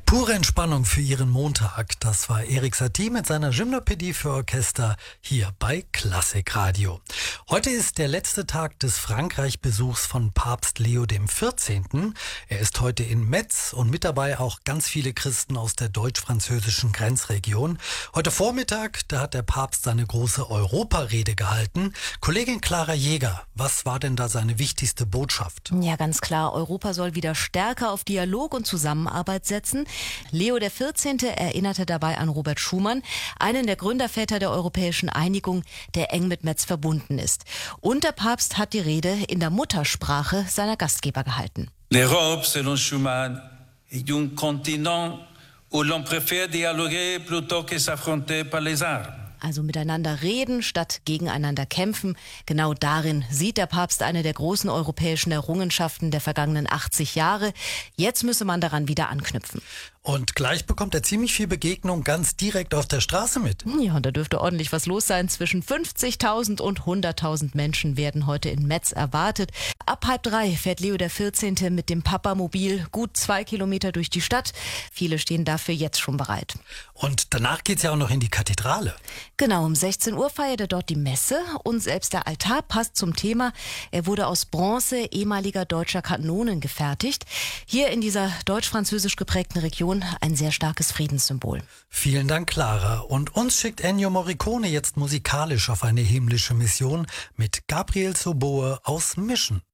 Pure Entspannung für Ihren Montag. Das war Erik Satie mit seiner Gymnopädie für Orchester hier bei Klassik Radio. Heute ist der letzte Tag des Frankreich-Besuchs von Papst Leo XIV. Er ist heute in Metz und mit dabei auch ganz viele Christen aus der deutsch-französischen Grenzregion. Heute Vormittag, da hat der Papst seine große Europarede gehalten. Kollegin Clara Jäger, was war denn da seine wichtigste Botschaft? Ja, ganz klar. Europa soll wieder stärker auf Dialog und Zusammenarbeit setzen. Leo XIV. Erinnerte dabei an Robert Schuman, einen der Gründerväter der europäischen Einigung, der eng mit Metz verbunden ist. Und der Papst hat die Rede in der Muttersprache seiner Gastgeber gehalten. L'Europe, selon Schuman, est un continent où l'on préfère dialoguer plutôt que s'affronter par les armes. Also miteinander reden statt gegeneinander kämpfen. Genau darin sieht der Papst eine der großen europäischen Errungenschaften der vergangenen 80 Jahre. Jetzt müsse man daran wieder anknüpfen. Und gleich bekommt er ziemlich viel Begegnung ganz direkt auf der Straße mit. Ja, und da dürfte ordentlich was los sein. Zwischen 50.000 und 100.000 Menschen werden heute in Metz erwartet. Ab 2:30 fährt Leo XIV. Mit dem Papamobil gut 2 Kilometer durch die Stadt. Viele stehen dafür jetzt schon bereit. Und danach geht's ja auch noch in die Kathedrale. Genau, um 16 Uhr feiert er dort die Messe und selbst der Altar passt zum Thema. Er wurde aus Bronze ehemaliger deutscher Kanonen gefertigt. Hier in dieser deutsch-französisch geprägten Region ein sehr starkes Friedenssymbol. Vielen Dank, Clara. Und uns schickt Ennio Morricone jetzt musikalisch auf eine himmlische Mission mit Gabriel Soboe aus Mission.